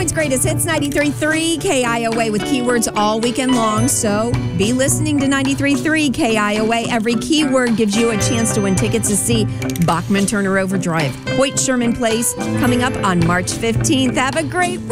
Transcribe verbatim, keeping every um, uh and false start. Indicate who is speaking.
Speaker 1: Point's greatest hits, ninety-three point three K I O A with keywords all weekend long. So be listening to ninety-three point three K I O A. Every keyword gives you a chance to win tickets to see Bachman Turner Overdrive, Hoyt Sherman Place, coming up on March fifteenth. Have a great week.